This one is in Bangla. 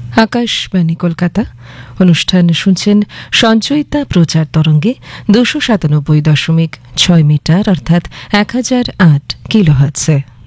আকাশবাণী কলকাতা। অনুষ্ঠান শুনছেন সঞ্চয়িতা প্রচার তরঙ্গে 297.6 মিটার অর্থাৎ 1008 কিলোহার্টজে।